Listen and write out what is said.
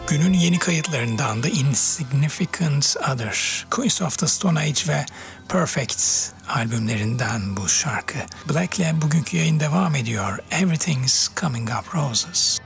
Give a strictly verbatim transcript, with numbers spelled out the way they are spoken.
Günün yeni kayıtlarından The Insignificant Other, Queens of the Stone Age ve Perfect albümlerinden bu şarkı. Black'le bugünkü yayın devam ediyor. Everything's Coming Up Roses.